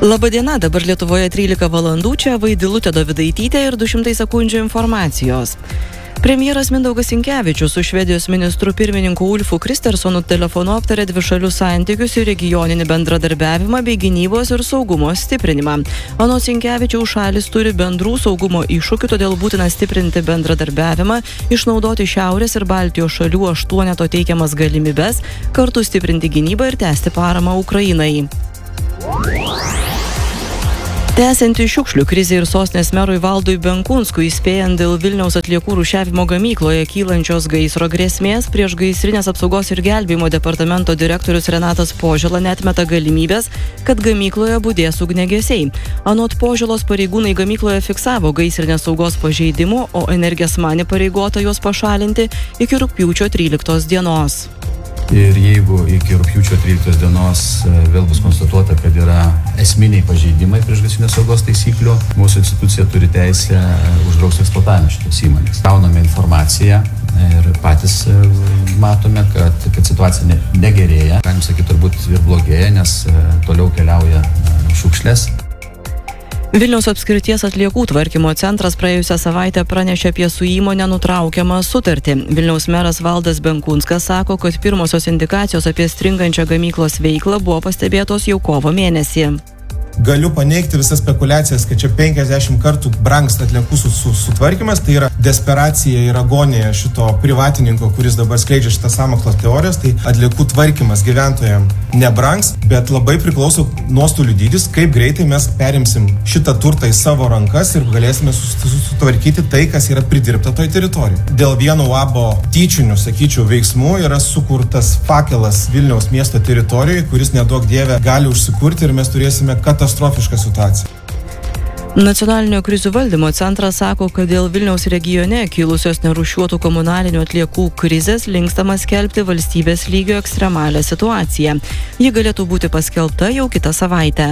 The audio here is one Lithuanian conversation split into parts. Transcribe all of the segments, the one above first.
Labadiena, dabar Lietuvoje 13 valandų, čia Vaidilutė Dovidaitytė ir 200 sekundžių informacijos. Premjeras Mindaugas Sinkevičius su Švedijos ministru pirmininku Ulfu Kristersonu telefonu aptarė dvišalius santykius ir regioninį bendradarbiavimą bei gynybos ir saugumo stiprinimą. Anot Sinkevičiaus šalis turi bendrų saugumo iššūkių, todėl būtina stiprinti bendradarbiavimą, išnaudoti Šiaurės ir Baltijos šalių 8 teikiamas galimybes, kartu stiprinti gynybą ir tęsti paramą Ukrainai. Tęsianti šiukšlių krizė ir sostinės merui Valdui Benkunskui įspėjant dėl Vilniaus atliekų rūšiavimo gamykloje kylančios gaisro grėsmės, priešgaisrinės apsaugos ir gelbėjimo departamento direktorius Renatas Požėla neatmeta galimybės, kad gamykloje budės ugniagesiai. Anot Požėlos pareigūnai gamykloje fiksavo gaisrinės saugos pažeidimų, o Energesmani pareigota juos pašalinti iki rugpjūčio 13 dienos. Ir jeigu iki rugpjūčio 13 dienos vėl bus konstatuota, kad yra esminiai pažeidimai priešgaisrinės saugos taisyklių, mūsų institucija turi teisę uždrausti eksploatavimą šitos įmonės. Gauname informaciją ir patys matome, kad situacija negerėja. Galim sakyti, turbūt ir blogėja, nes toliau keliauja šiukšlės. Vilniaus apskrities atliekų tvarkymo centras praėjusią savaitę pranešė apie su įmonė nutraukiamą sutartį. Vilniaus meras Valdas Benkunskas sako, kad pirmosios indikacijos apie stringančią gamyklos veiklą buvo pastebėtos jau kovo mėnesį. Galiu paneigti visas spekulacijas, kad čia 50 kartų brangs atliekų sutvarkymas, tai yra desperacija ir agonija šito privatininko, kuris dabar skleidžia šitą sąmokslo teorijas, tai atliekų tvarkymas gyventojams nebrangs, bet labai priklauso nuostolių dydis, kaip greitai mes perimsim šitą turtą į savo rankas ir galėsime sutvarkyti tai, kas yra pridirbta toj teritorijai. Dėl vieno UABO tyčinių, sakyčiau, veiksmų yra sukurtas fakelas Vilniaus miesto teritorijoje, kuris neduok dieve gali užsikurti ir mes turėsime katastrofišką situaciją. Nacionalinio krizių valdymo centras sako, kad dėl Vilniaus regione kilusios nerūšiuotų komunalinių atliekų krizės linkstama skelbti valstybės lygio ekstremalią situaciją. Ji galėtų būti paskelbta jau kitą savaitę.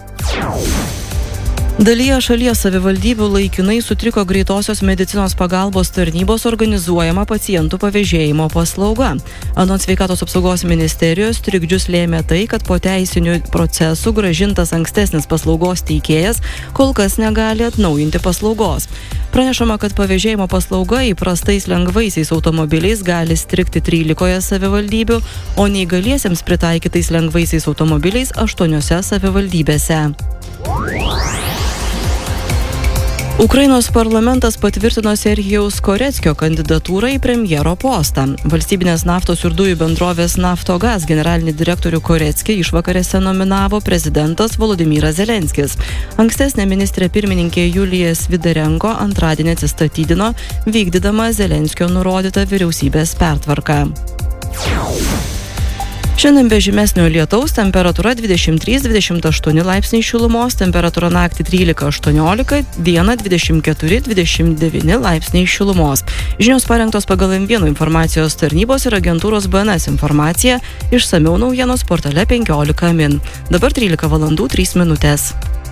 Dalyje šalies savivaldybių laikinai sutriko greitosios medicinos pagalbos tarnybos organizuojama pacientų pavėžėjimo paslauga. Anot Sveikatos apsaugos ministerijos trikdžius lėmė tai, kad po teisinių procesų grąžintas ankstesnis paslaugos teikėjas kol kas negali atnaujinti paslaugos. Pranešama, kad pavėžėjimo paslauga įprastais lengvaisiais automobiliais gali strigti 13 savivaldybių, o neįgaliesiems pritaikytais lengvaisiais automobiliais 8 savivaldybėse. Ukrainos parlamentas patvirtino Serhijaus Koreckio kandidatūrą į premjero postą. Valstybinės naftos ir dujų bendrovės Naftogaz generalinį direktorių Koreckį išvakarėse nominavo prezidentas Volodymyras Zelenskis. Ankstesnė ministrė pirmininkė Julija Svidarenko antradienį atsistatydino, vykdydama Zelenskio nurodytą vyriausybės pertvarką. Šiandien be žymesnio lietaus temperatūra 23-28 laipsniai šilumos, temperatūra naktį 13-18, dieną 24-29 laipsniai šilumos. Žinios parengtos pagal M1 informacijos tarnybos ir agentūros BNS informaciją, išsamiau naujienos portale 15 min. Dabar 13 valandų 3 minutės.